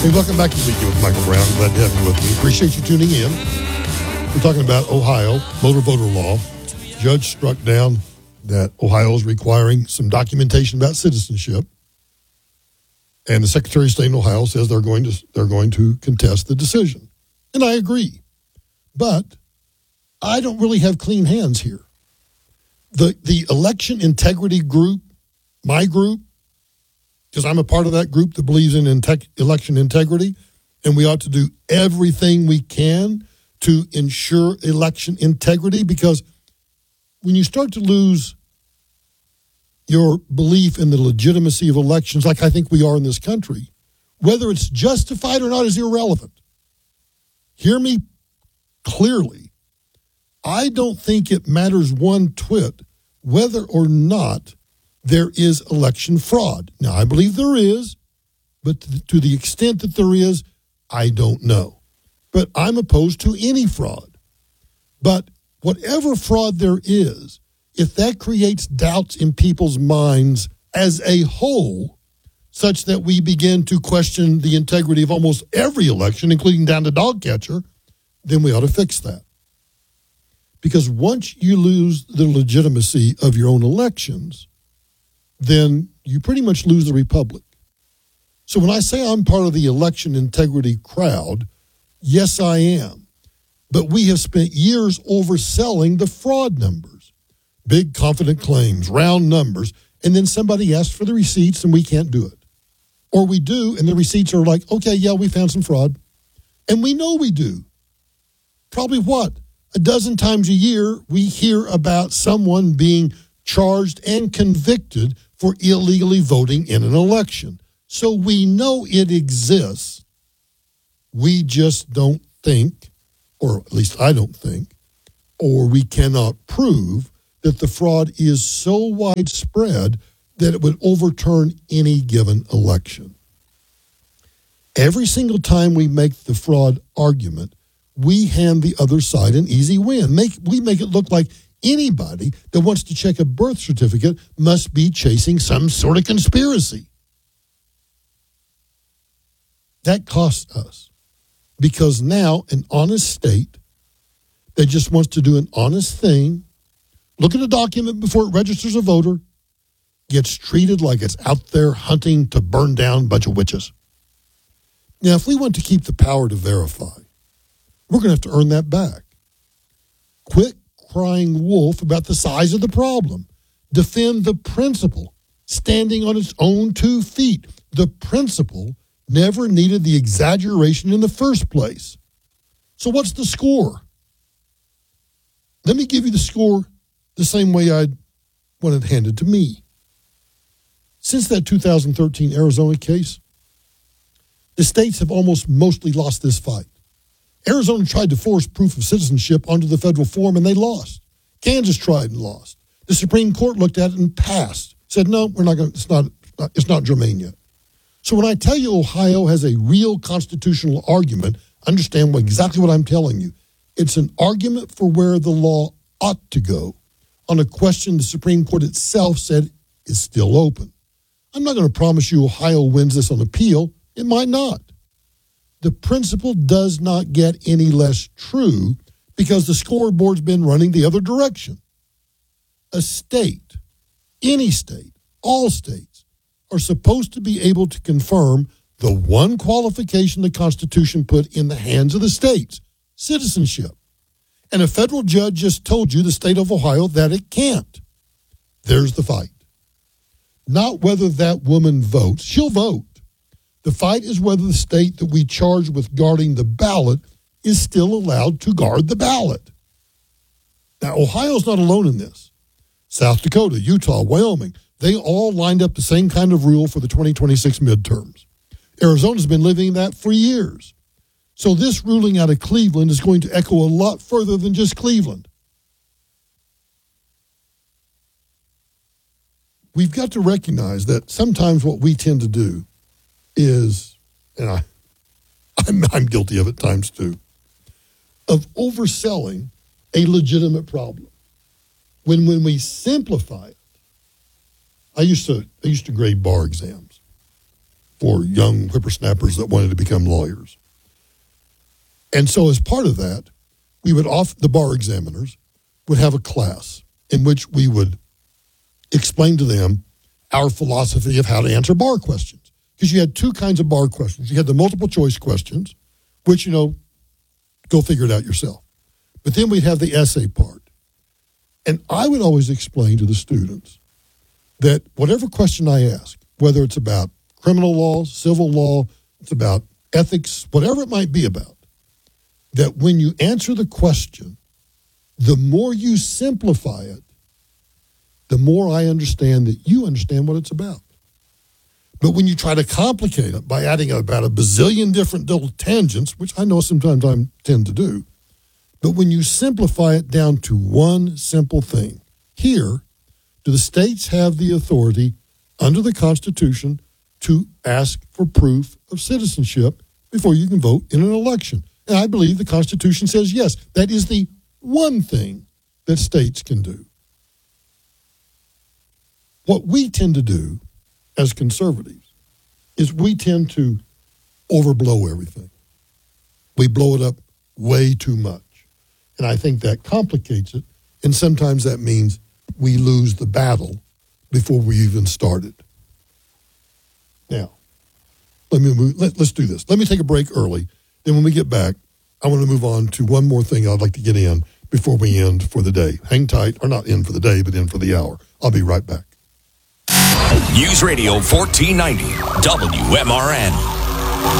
Hey, welcome back to the Weekend with Michael Brown. Glad to have you with me. Appreciate you tuning in. We're talking about Ohio, motor voter law. Judge struck down that Ohio is requiring some documentation about citizenship. And the Secretary of State in Ohio says they're going to contest the decision. And I agree. But I don't really have clean hands here. The election integrity group, my group, because I'm a part of that group that believes in election integrity, and we ought to do everything we can to ensure election integrity, because when you start to lose your belief in the legitimacy of elections, like I think we are in this country, whether it's justified or not is irrelevant. Hear me clearly. I don't think it matters one twit whether or not there is election fraud. Now, I believe there is, but to the extent that there is, I don't know. But I'm opposed to any fraud. But whatever fraud there is, if that creates doubts in people's minds as a whole, such that we begin to question the integrity of almost every election, including down to dog catcher, then we ought to fix that. Because once you lose the legitimacy of your own elections, then you pretty much lose the republic. So when I say I'm part of the election integrity crowd, yes, I am. But we have spent years overselling the fraud numbers. Big confident claims, round numbers, and then somebody asks for the receipts and we can't do it. Or we do, and the receipts are like, okay, yeah, we found some fraud. And we know we do. Probably what? A dozen times a year, we hear about someone being charged and convicted for illegally voting in an election. So we know it exists. We just don't think, or at least I don't think, or we cannot prove that the fraud is so widespread that it would overturn any given election. Every single time we make the fraud argument, we hand the other side an easy win. We make it look like anybody that wants to check a birth certificate must be chasing some sort of conspiracy. That costs us, because now an honest state that just wants to do an honest thing, look at a document before it registers a voter, gets treated like it's out there hunting to burn down a bunch of witches. Now, if we want to keep the power to verify, we're going to have to earn that back. Quit crying wolf about the size of the problem. Defend the principle, standing on its own 2 feet. The principle never needed the exaggeration in the first place. So what's the score? Let me give you the score the same way I'd want it handed to me. Since that 2013 Arizona case, the states have almost mostly lost this fight. Arizona tried to force proof of citizenship onto the federal form, and they lost. Kansas tried and lost. The Supreme Court looked at it and passed. Said, no, we're not going. It's not germane yet. So when I tell you Ohio has a real constitutional argument, understand exactly what I'm telling you. It's an argument for where the law ought to go on a question the Supreme Court itself said is still open. I'm not going to promise you Ohio wins this on appeal. It might not. The principle does not get any less true because the scoreboard's been running the other direction. A state, any state, all states are supposed to be able to confirm the one qualification the Constitution put in the hands of the states, citizenship. And a federal judge just told you, the state of Ohio, that it can't. There's the fight. Not whether that woman votes. She'll vote. The fight is whether the state that we charge with guarding the ballot is still allowed to guard the ballot. Now, Ohio's not alone in this. South Dakota, Utah, Wyoming, they all lined up the same kind of rule for the 2026 midterms. Arizona's been living that for years. So this ruling out of Cleveland is going to echo a lot further than just Cleveland. We've got to recognize that sometimes what we tend to do is, and I'm guilty of it times too, of overselling a legitimate problem. When we simplify it, I used to grade bar exams. for young whippersnappers that wanted to become lawyers. And so as part of that, the bar examiners would have a class in which we would explain to them our philosophy of how to answer bar questions. Because you had two kinds of bar questions. You had the multiple choice questions, which, go figure it out yourself. But then we'd have the essay part. And I would always explain to the students that whatever question I ask, whether it's about criminal law, civil law, it's about ethics, whatever it might be about, that when you answer the question, the more you simplify it, the more I understand that you understand what it's about. But when you try to complicate it by adding about a bazillion different little tangents, which I know sometimes I tend to do, but when you simplify it down to one simple thing, here, do the states have the authority under the Constitution to ask for proof of citizenship before you can vote in an election? And I believe the Constitution says yes. That is the one thing that states can do. What we tend to do as conservatives is we tend to overblow everything. We blow it up way too much. And I think that complicates it. And sometimes that means we lose the battle before we even started. Now, let's do this. Let me take a break early. Then when we get back, I want to move on to one more thing I'd like to get in before we end for the day. Hang tight, or not in for the day, but in for the hour. I'll be right back. News Radio 1490, WMRN.